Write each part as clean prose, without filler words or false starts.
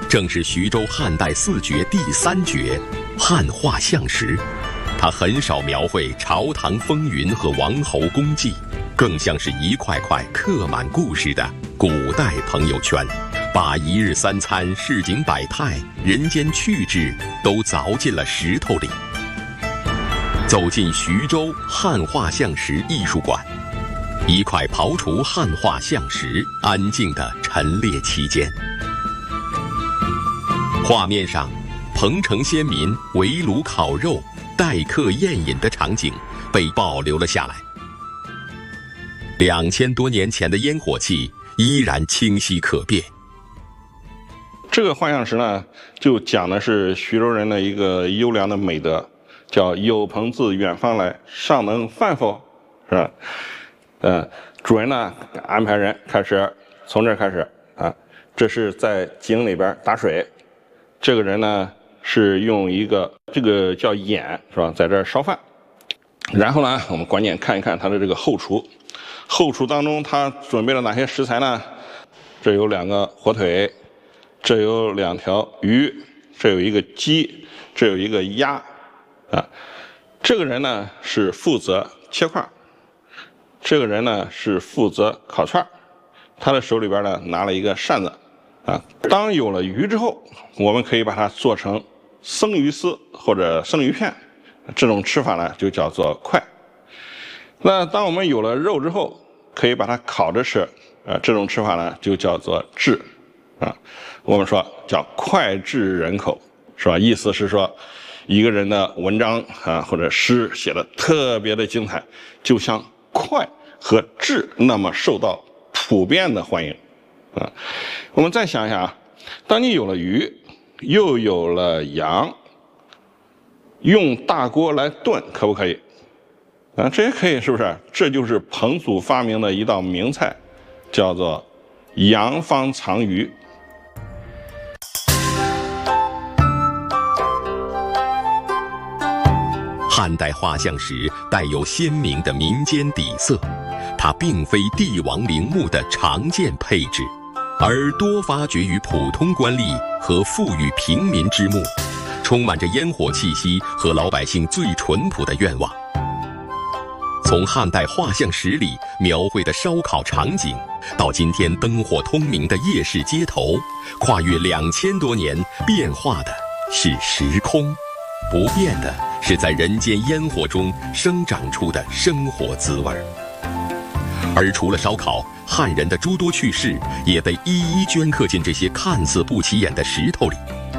正是徐州汉代四绝第3绝汉画像石。它很少描绘朝堂风云和王侯功绩，更像是一块块刻满故事的古代朋友圈，把一日三餐、市井百态、人间趣致都凿进了石头里。走进徐州汉画像石艺术馆，一块刨除汉画像石安静地陈列其间。画面上，彭城先民围炉烤肉、待客宴饮的场景被保留了下来。2000多年前的烟火气依然清晰可辨。 这个画像石呢，就讲的是徐州人的一个优良的美德，叫有朋自远方来，尚能饭否？是吧？主人呢安排人开始从这儿开始啊，这是在井里边打水，这个人呢是用一个这个叫眼是吧，在这儿烧饭。然后呢，我们关键看一看他的这个后厨，后厨当中他准备了哪些食材呢？这有2个火腿，这有2条鱼，这有一个鸡，这有一个鸭啊。这个人呢是负责切块，这个人呢是负责烤串，他的手里边呢拿了一个扇子啊。当有了鱼之后，我们可以把它做成生鱼丝或者生鱼片，这种吃法呢就叫做快。那当我们有了肉之后，可以把它烤着吃，这种吃法呢就叫做炙啊。我们说叫脍炙人口，是吧？意思是说一个人的文章啊或者诗写的特别的精彩，就像脍和炙那么受到普遍的欢迎啊。我们再想一下啊，当你有了鱼，又有了羊，用大锅来炖可不可以？啊，这也可以，是不是？这就是彭祖发明的一道名菜，叫做羊方藏鱼。 汉代画像石带有鲜明的民间底色，它并非帝王陵墓的常见配置，而多发掘于普通官吏和富裕平民之墓，充满着烟火气息和老百姓最淳朴的愿望。从汉代画像石里描绘的烧烤场景，到今天灯火通明的夜市街头，跨越2000多年，变化的是时空，不变的是在人间烟火中生长出的生活滋味。而除了烧烤，汉人的诸多趣事也被一一镌刻进这些看似不起眼的石头里。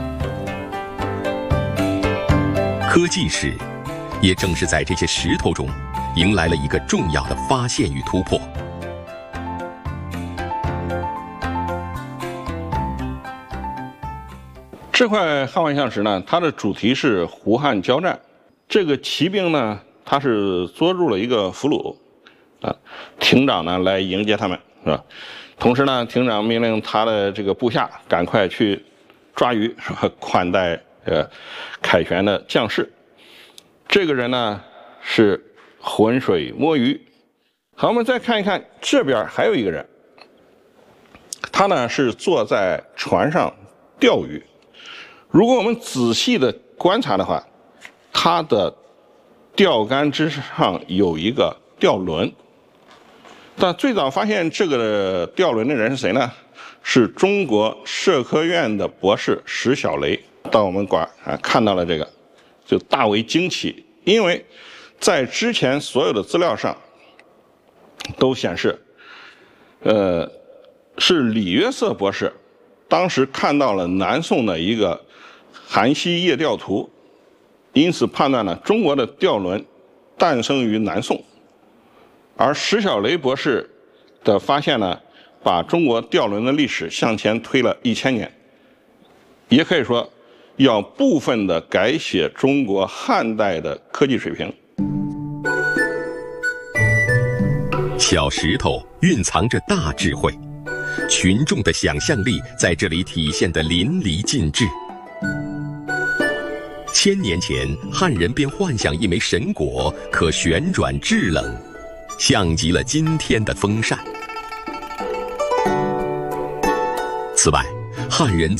科技史也正是在这些石头中迎来了一个重要的发现与突破。 这块汉画像石呢，它的主题是胡汉交战。这个骑兵呢，他是捉住了一个俘虏啊，亭长呢来迎接他们，是吧？同时呢，亭长命令他的这个部下赶快去抓鱼，是吧？款待凯旋的将士。这个人呢是浑水摸鱼。好，我们再看一看这边还有一个人，他呢是坐在船上钓鱼。如果我们仔细的观察的话，他的钓竿之上有一个钓轮。但最早发现这个钓轮的人是谁呢？是中国社科院的博士石小雷。到我们馆看到了这个，就大为惊奇，因为在之前所有的资料上都显示，是李约瑟博士当时看到了南宋的一个韩熙夜钓图，因此判断呢，中国的钓轮诞生于南宋。而石小雷博士的发现呢，把中国钓轮的历史向前推了1000年，也可以说要部分的改写中国汉代的科技水平。 小石头蕴藏着大智慧，群众的想象力在这里体现得淋漓尽致。1000年前，汉人便幻想一枚神果可旋转制冷，像极了今天的风扇。此外，汉人